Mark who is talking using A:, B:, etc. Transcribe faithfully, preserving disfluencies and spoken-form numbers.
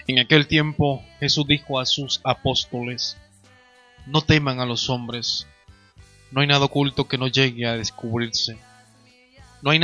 A: En aquel tiempo Jesús dijo a sus apóstoles: no teman a los hombres, no hay nada oculto que no llegue a descubrirse,